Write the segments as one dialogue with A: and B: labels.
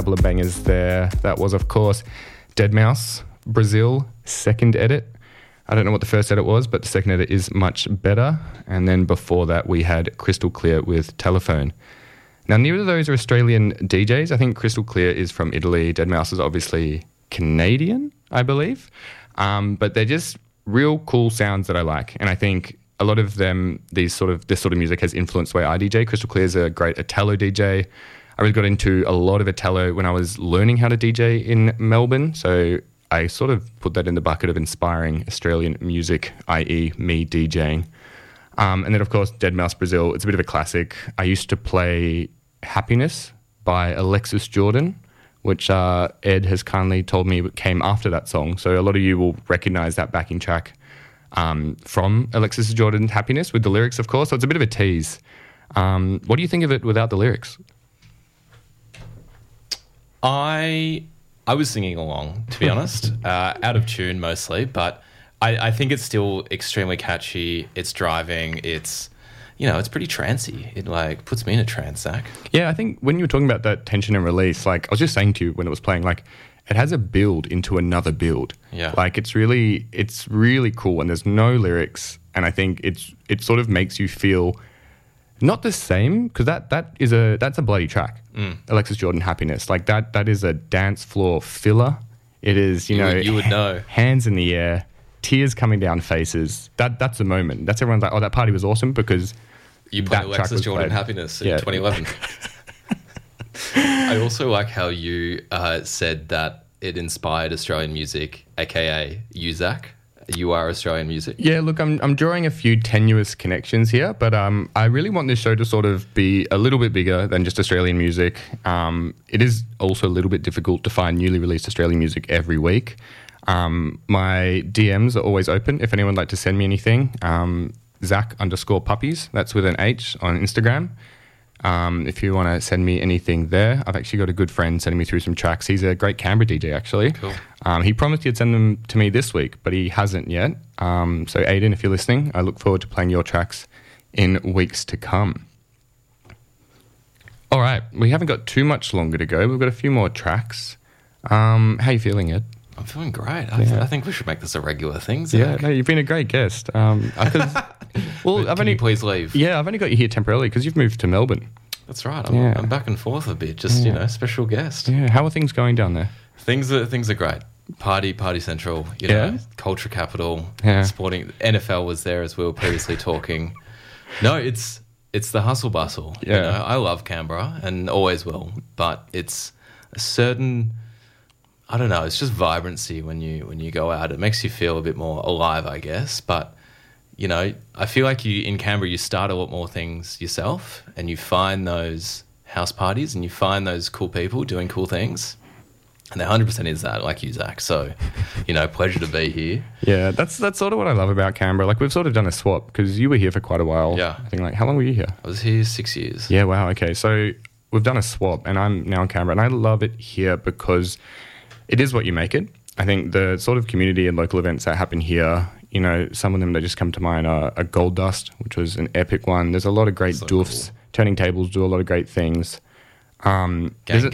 A: couple of bangers there. That was, of course, Deadmau5, Brazil, second edit. I don't know what the first edit was, but the second edit is much better. And then before that, we had Crystal Clear with Telephone. Now, neither of those are Australian DJs. I think Crystal Clear is from Italy. Deadmau5 is obviously Canadian, I believe. But they're just real cool sounds that I like. And I think a lot of them, this sort of music has influenced the way I DJ. Crystal Clear is a great Italo DJ. I really got into a lot of Italo when I was learning how to DJ in Melbourne. So I sort of put that in the bucket of inspiring Australian music, i.e. me DJing. And then, of course, Deadmau5 Brazil. It's a bit of a classic. I used to play Happiness by Alexis Jordan, which Ed has kindly told me came after that song. So a lot of you will recognise that backing track from Alexis Jordan's Happiness with the lyrics, of course. So it's a bit of a tease. What do you think of it without the lyrics?
B: I was singing along, to be honest, out of tune mostly, but I think it's still extremely catchy. It's driving. It's pretty trancey. It like puts me in a trance, Zach.
A: Yeah, I think when you were talking about that tension and release, like I was just saying to you when it was playing, like it has a build into another build.
B: Yeah.
A: Like it's really cool and there's no lyrics, and I think it sort of makes you feel not the same, because that's a bloody track. Alexis Jordan Happiness. Like that is a dance floor filler. It is,
B: you would know.
A: Hands in the air, tears coming down faces. That's the moment. That's everyone's like, oh, that party was awesome because
B: you played Alexis Jordan Happiness in 2011. I also like how you said that it inspired Australian music, aka you, Zach. You are Australian music.
A: Yeah, look, I'm drawing a few tenuous connections here, but I really want this show to sort of be a little bit bigger than just Australian music. It is also a little bit difficult to find newly released Australian music every week. My DMs are always open if anyone would like to send me anything. Zach_puppies, that's with an H on Instagram. If you want to send me anything there, I've actually got a good friend sending me through some tracks. He's a great Canberra DJ, actually.
B: Cool.
A: He promised he'd send them to me this week, but he hasn't yet. So Aiden, if you're listening, I look forward to playing your tracks in weeks to come. All right, we haven't got too much longer to go. We've got a few more tracks. How are you feeling, Ed?
B: I'm feeling great. I think we should make this a regular thing, Zach.
A: Yeah, no, you've been a great guest. Can you please leave? Yeah, I've only got you here temporarily because you've moved to Melbourne.
B: That's right. I'm back and forth a bit. Just special guest.
A: Yeah. How are things going down there?
B: Things are great. Party central. Culture capital.
A: Yeah.
B: Sporting. NFL was there as we were previously talking. No, it's the hustle bustle.
A: Yeah.
B: I love Canberra and always will, but it's a certain, I don't know, it's just vibrancy when you go out. It makes you feel a bit more alive, I guess. But, I feel like in Canberra, you start a lot more things yourself and you find those house parties and you find those cool people doing cool things. And there 100% is that, like you, Zach. So, pleasure to be here.
A: Yeah, that's sort of what I love about Canberra. Like, we've sort of done a swap because you were here for quite a while.
B: Yeah.
A: I think, how long were you here?
B: I was here 6 years.
A: Yeah, wow, okay. So we've done a swap and I'm now in Canberra and I love it here because it is what you make it. I think the sort of community and local events that happen here, some of them that just come to mind are Gold Dust, which was an epic one. There's a lot of great doofs. Cool. Turning Tables do a lot of great things. Gang,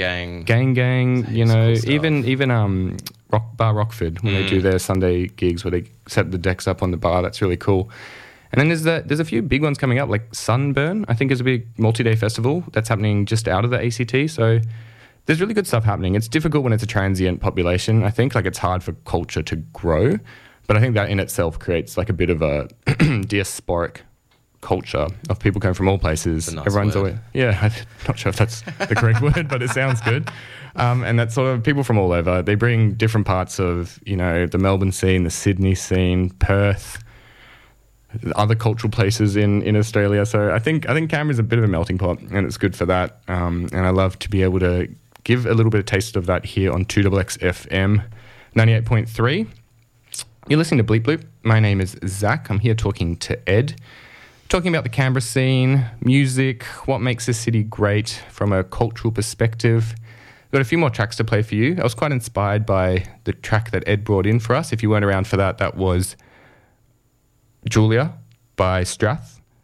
B: cool
A: even Bar Rockford when they do their Sunday gigs where they set the decks up on the bar. That's really cool. And then there's a few big ones coming up, like Sunburn, I think is a big multi-day festival that's happening just out of the ACT. So there's really good stuff happening. It's difficult when it's a transient population, I think. Like, it's hard for culture to grow. But I think that in itself creates like a bit of a diasporic culture of people coming from all places.
B: Nice
A: Everyone's
B: word.
A: always, yeah, I'm not sure if that's the correct word, but it sounds good. And that's sort of people from all over. They bring different parts of, the Melbourne scene, the Sydney scene, Perth, other cultural places in Australia. So I think Canberra's a bit of a melting pot and it's good for that. And I love to be able to give a little bit of taste of that here on 2XX FM 98.3. You're listening to Bleep Bloop. My name is Zach. I'm here talking to Ed, talking about the Canberra scene, music, what makes the city great from a cultural perspective. Got a few more tracks to play for you. I was quite inspired by the track that Ed brought in for us. If you weren't around for that, that was Julia by Strath.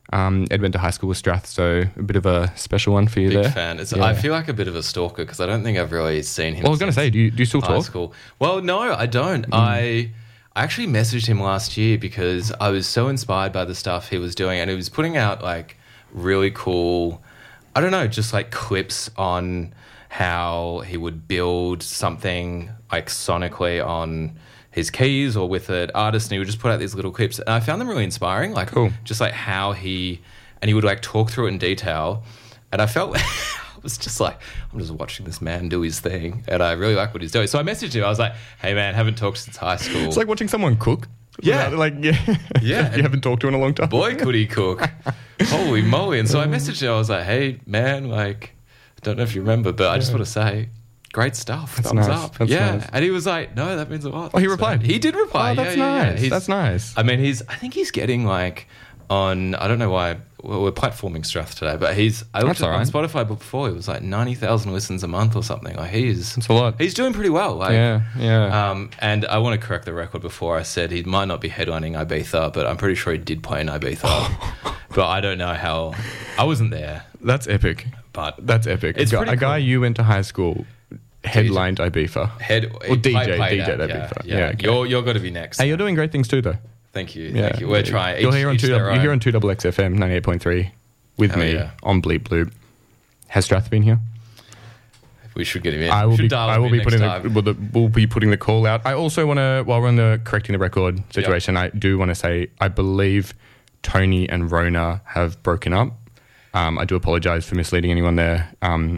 A: Ed went to high school with Strath, so a bit of a special one for you
B: Big
A: there.
B: fan.
A: Yeah.
B: I feel like a bit of a stalker because I don't think I've really seen him.
A: Well, I was going to say, do you still
B: high
A: talk?
B: school. Well, no, I don't. I actually messaged him last year because I was so inspired by the stuff he was doing, and he was putting out like really cool, I don't know, just like clips on how he would build something like sonically on his keys or with an artist, and he would just put out these little clips. And I found them really inspiring, like
A: Cool.
B: just like how he would like talk through it in detail. And I felt I was just like, I'm just watching this man do his thing, and I really like what he's doing. So I messaged him. I was like, hey man, haven't talked since high school.
A: It's like watching someone cook.
B: Yeah.
A: Yeah. You haven't talked to in a long time.
B: Boy, could he cook. Holy moly. And so I messaged him. I was like, hey, man, like, I don't know if you remember, but I just want to say, great stuff.
A: That's
B: Thumbs
A: nice.
B: up.
A: That's
B: yeah.
A: nice.
B: And he was like, no, that means a lot.
A: Oh, he replied?
B: He did reply.
A: Oh, that's
B: yeah.
A: nice. That's nice.
B: I mean, I think he's getting like on, I don't know why, we're platforming Strath today, but I looked
A: That's
B: at
A: all
B: on
A: right.
B: Spotify before, it was like 90,000 listens a month or something. Like
A: That's a lot.
B: he's doing pretty well. Like,
A: Yeah.
B: and I want to correct the record before. I said he might not be headlining Ibiza, but I'm pretty sure he did play in Ibiza. But I don't know how. I wasn't there,
A: That's epic.
B: but
A: That's epic.
B: It's pretty
A: a guy
B: cool.
A: you went to high school headlined Ibiza.
B: or
A: DJ
B: played
A: at
B: out,
A: Ibiza.
B: Yeah,
A: Yeah, okay.
B: you're going to be next.
A: Hey, you're doing great things too, though.
B: Thank you,
A: Yeah.
B: thank you. We're trying.
A: You're here on
B: each their own.
A: 2XFM 98.3 with
B: Hell
A: me
B: yeah.
A: on Bleep Bloop. Has Strath been here?
B: We should get him in.
A: I will
B: Should
A: be.
B: dial
A: I
B: him
A: will
B: in
A: be
B: next
A: putting.
B: time.
A: We'll be putting the call out. I also want to, while we're on the correcting the record situation, I do want to say I believe Tony and Rona have broken up. I do apologise for misleading anyone there.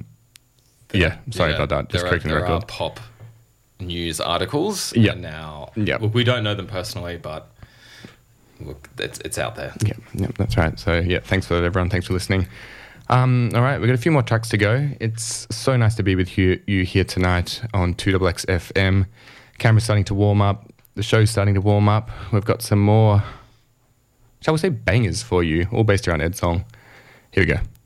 A: Sorry about that. Just correcting the
B: there
A: record.
B: are pop news articles.
A: Yeah.
B: And now,
A: Yeah.
B: look, we don't know them personally, but look, it's out there.
A: Yeah, that's right. So, yeah, thanks for that, everyone. Thanks for listening. All right, we've got a few more tracks to go. It's so nice to be with you here tonight on 2XFM. Camera's starting to warm up. The show's starting to warm up. We've got some more, shall we say, bangers for you, all based around Ed's song. Here we go.